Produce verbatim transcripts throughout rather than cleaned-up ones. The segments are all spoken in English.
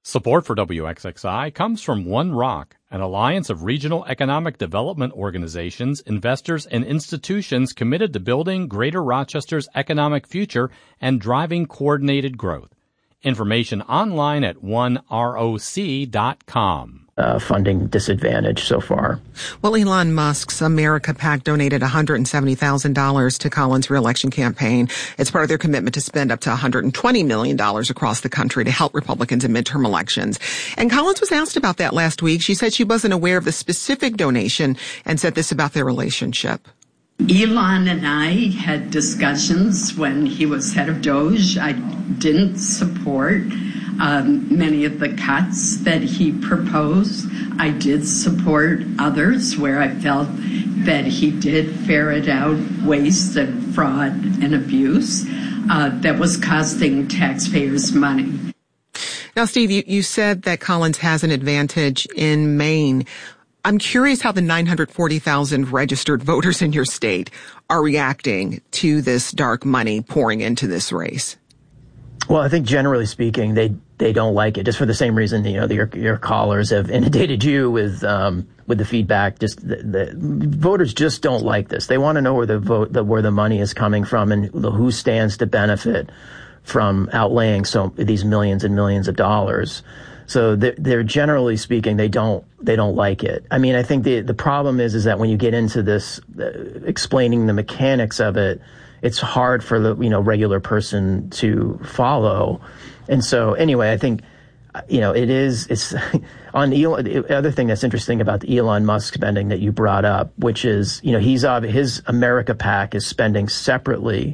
Support for W X X I comes from One Rock, an alliance of regional economic development organizations, investors, and institutions committed to building Greater Rochester's economic future and driving coordinated growth. Information online at one roc dot com. Uh, funding disadvantage so far. Well, Elon Musk's America PAC donated one hundred seventy thousand dollars to Collins' reelection campaign. It's part of their commitment to spend up to one hundred twenty million dollars across the country to help Republicans in midterm elections. And Collins was asked about that last week. She said she wasn't aware of the specific donation and said this about their relationship. Elon and I had discussions when he was head of DOGE. I didn't support um, many of the cuts that he proposed. I did support others where I felt that he did ferret out waste and fraud and abuse uh, that was costing taxpayers money. Now, Steve, you, you said that Collins has an advantage in Maine. I'm curious how the nine hundred forty thousand registered voters in your state are reacting to this dark money pouring into this race. Well, I think generally speaking, they they don't like it, just for the same reason, you know, your your callers have inundated you with um, with the feedback. Just the, the voters just don't like this. They want to know where the vote, the, where the money is coming from, and who stands to benefit from outlaying so these millions and millions of dollars. So they're, they're generally speaking, they don't they don't like it. I mean, I think the the problem is is that when you get into this, uh, explaining the mechanics of it, it's hard for the you know regular person to follow. And so anyway, I think you know it is it's on Elon, the other thing that's interesting about the Elon Musk spending that you brought up, which is you know he's his America PAC is spending separately.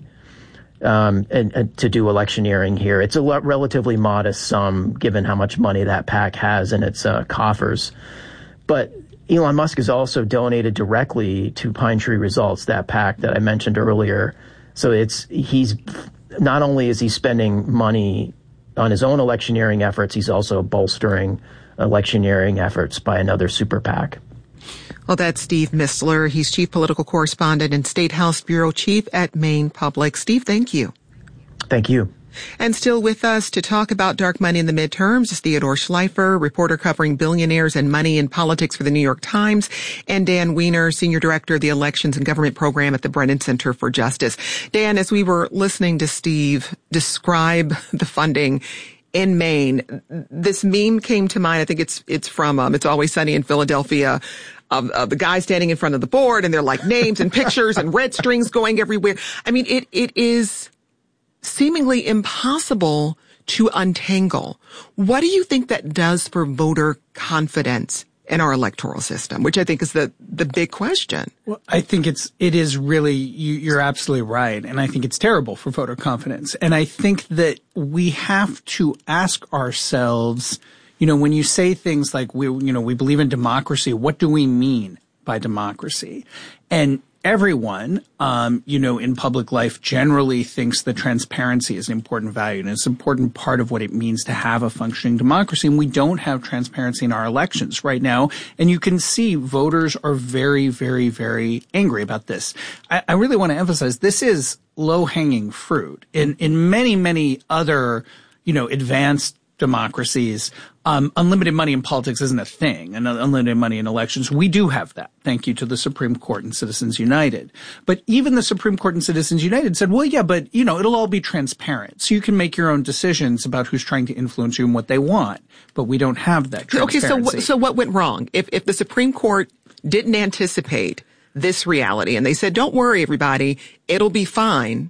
Um, and, and to do electioneering here. It's a lo- relatively modest sum given how much money that PAC has in its uh, coffers. But Elon Musk has also donated directly to Pine Tree Results, that PAC that I mentioned earlier. So it's he's not only is he spending money on his own electioneering efforts, he's also bolstering electioneering efforts by another super PAC. Well, that's Steve Mistler. He's chief political correspondent and State House bureau chief at Maine Public. Steve, thank you. Thank you. And still with us to talk about dark money in the midterms is Theodore Schleifer, reporter covering billionaires and money in politics for the New York Times, and Dan Weiner, senior director of the Elections and Government Program at the Brennan Center for Justice. Dan, as we were listening to Steve describe the funding in Maine, this meme came to mind. I think it's it's from um, It's Always Sunny in Philadelphia. Of, of the guy standing in front of the board, and they're like names and pictures and red strings going everywhere. I mean, it it is seemingly impossible to untangle. What do you think that does for voter confidence in our electoral system, which I think is the the big question? Well, I think it's it is really you, you're absolutely right, and I think it's terrible for voter confidence. And I think that we have to ask ourselves, you know, when you say things like we, you know, we believe in democracy, what do we mean by democracy? And everyone, um, you know, in public life generally thinks that transparency is an important value and it's an important part of what it means to have a functioning democracy. And we don't have transparency in our elections right now. And you can see voters are very, very, very angry about this. I, I really want to emphasize this is low-hanging fruit. In, in many, many other, you know, advanced democracies, um, unlimited money in politics isn't a thing, and unlimited money in elections. We do have that. Thank you to the Supreme Court and Citizens United. But even the Supreme Court and Citizens United said, well, yeah, but, you know, it'll all be transparent. So you can make your own decisions about who's trying to influence you and what they want. But we don't have that transparency. Okay, so, w- so what went wrong? If, if the Supreme Court didn't anticipate this reality and they said, don't worry, everybody, it'll be fine.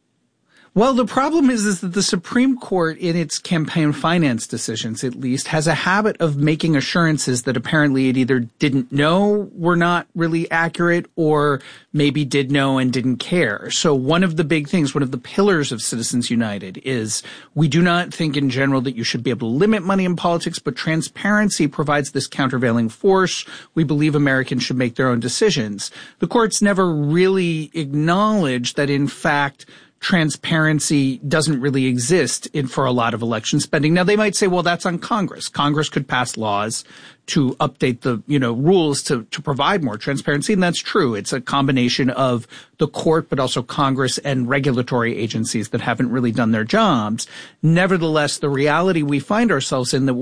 Well, the problem is, is that the Supreme Court, in its campaign finance decisions at least, has a habit of making assurances that apparently it either didn't know were not really accurate or maybe did know and didn't care. So one of the big things, one of the pillars of Citizens United is we do not think in general that you should be able to limit money in politics, but transparency provides this countervailing force. We believe Americans should make their own decisions. The courts never really acknowledged that, in fact, transparency doesn't really exist in for a lot of election spending. Now, they might say, well, that's on Congress. Congress could pass laws to update the, you know, rules to, to provide more transparency. And that's true. It's a combination of the court, but also Congress and regulatory agencies that haven't really done their jobs. Nevertheless, the reality we find ourselves in that